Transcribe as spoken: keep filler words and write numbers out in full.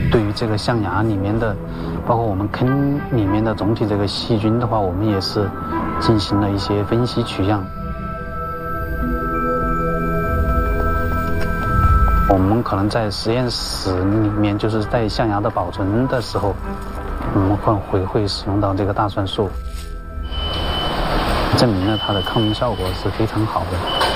对于这个象牙里面的，包括我们坑里面的总体这个细菌的话，我们也是进行了一些分析取样。我们可能在实验室里面，就是在象牙的保存的时候，我们会会会使用到这个大蒜素，证明了它的抗病效果是非常好的。